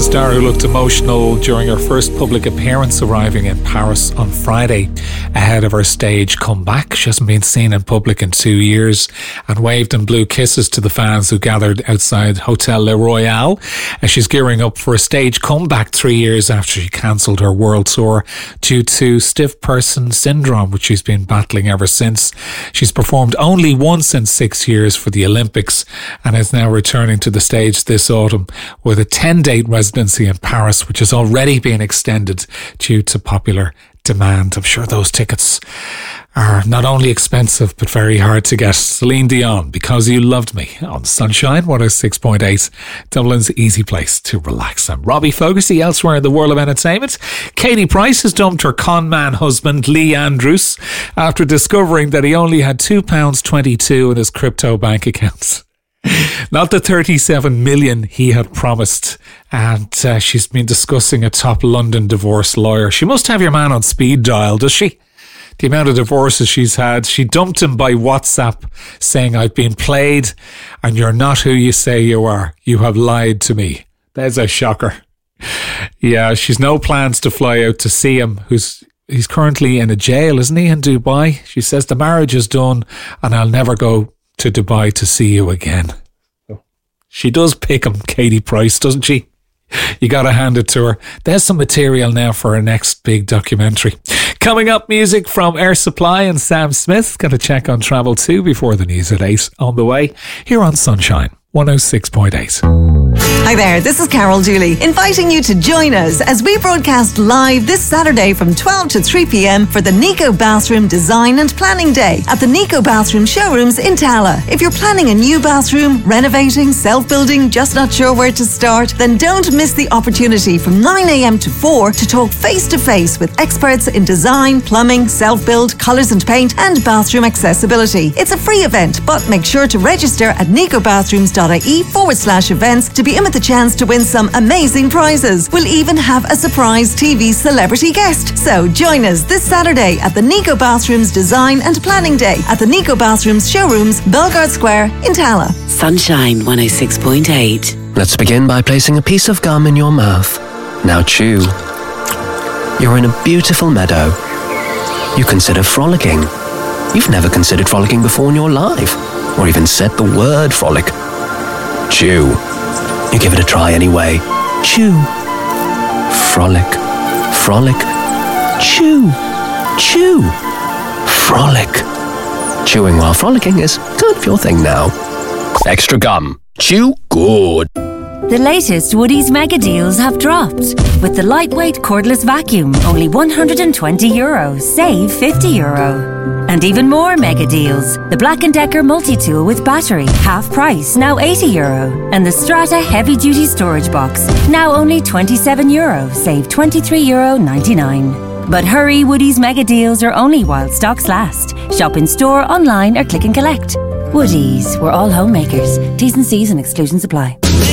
star who looked emotional during her first public appearance, arriving in Paris on Friday ahead of her stage comeback. She hasn't been seen in public in 2 years and waved and blew kisses to the fans who gathered outside Hotel Le Royal as she's gearing up for a stage comeback 3 years after she cancelled her world tour due to stiff person syndrome, which she's been battling ever since. She's performed only once in 6 years for the Olympics and is now returning to the stage this autumn with a 10-date residency in Paris, which has already been extended due to popular demand. I'm sure those tickets are not only expensive but very hard to get. Celine Dion, Because You Loved Me, on Sunshine 106.8, Dublin's easy place to relax. I'm Robbie Fogarty. Elsewhere in the world of entertainment, Katie Price has dumped her con man husband Lee Andrews after discovering that he only had £2.22 in his crypto bank accounts. Not the 37 million he had promised. And she's been discussing a top London divorce lawyer. She must have your man on speed dial, does she? The amount of divorces she's had. She dumped him by WhatsApp saying, "I've been played and you're not who you say you are. You have lied to me." There's a shocker. Yeah, she's no plans to fly out to see him. He's currently in a jail, isn't he, in Dubai? She says the marriage is done and I'll never go to Dubai to see you again. She does pick him, Katie Price, doesn't she? You gotta hand it to her. There's some material now for her next big documentary. Coming up, music from Air Supply and Sam Smith. Got to check on travel too before the news at 8 on the way. Here on Sunshine 106.8. Hi there, this is Carol Dooley, inviting you to join us as we broadcast live this Saturday from 12 to 3 p.m. for the Nico Bathroom Design and Planning Day at the Nico Bathroom Showrooms in Tala. If you're planning a new bathroom, renovating, self-building, just not sure where to start, then don't miss the opportunity from 9 a.m. to 4 to talk face-to-face with experts in design, plumbing, self-build, colours and paint, and bathroom accessibility. It's a free event, but make sure to register at nicobathrooms.ie/events to be in with the chance to win some amazing prizes. We'll even have a surprise TV celebrity guest. So join us this Saturday at the Nico Bathrooms Design and Planning Day at the Nico Bathrooms Showrooms, Belgard Square in Tala. Sunshine 106.8. Let's begin by placing a piece of gum in your mouth. Now chew. You're in a beautiful meadow. You consider frolicking. You've never considered frolicking before in your life, or even said the word frolic. Chew. You give it a try anyway. Chew. Frolic. Frolic. Chew. Chew. Frolic. Chewing while frolicking is kind of your thing now. Extra gum. Chew good. The latest Woodies mega deals have dropped. With the lightweight cordless vacuum, only €120. Save €50. And even more mega deals. The Black & Decker multi-tool with battery, half price, now €80. And the Strata heavy-duty storage box, now only €27. Save €23.99. But hurry, Woodies mega deals are only while stocks last. Shop in store, online or click and collect. Woodies, we're all homemakers. T's and C's and exclusions apply.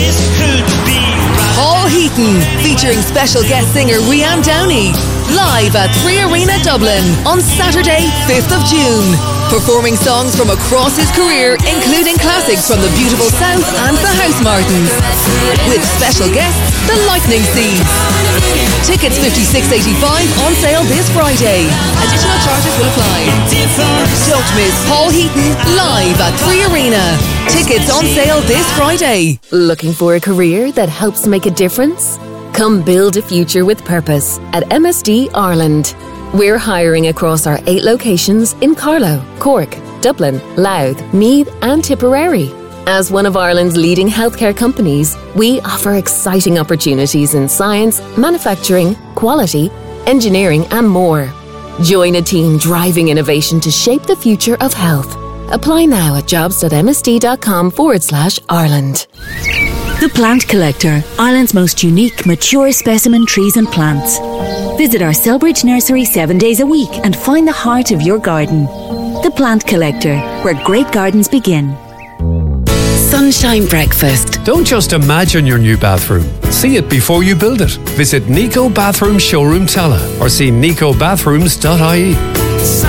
Paul Heaton, featuring special guest singer Rianne Downey, live at 3 Arena Dublin on Saturday, 5th of June. Performing songs from across his career, including classics from the Beautiful South and the Housemartins. With special guests, the Lightning Seeds. Tickets $56.85 on sale this Friday. Additional charges will apply. Don't miss Paul Heaton live at 3 Arena. Tickets on sale this Friday. Looking for a career that helps make a difference? Come build a future with purpose at MSD Ireland. We're hiring across our 8 locations in Carlow, Cork, Dublin, Louth, Meath and Tipperary. As one of Ireland's leading healthcare companies, we offer exciting opportunities in science, manufacturing, quality, engineering and more. Join a team driving innovation to shape the future of health. Apply now at jobs.msd.com/Ireland. The Plant Collector, Ireland's most unique, mature specimen trees and plants. Visit our Selbridge nursery 7 days a week and find the heart of your garden. The Plant Collector, where great gardens begin. Sunshine Breakfast. Don't just imagine your new bathroom. See it before you build it. Visit Nico Bathroom Showroom Tala or see nicobathrooms.ie.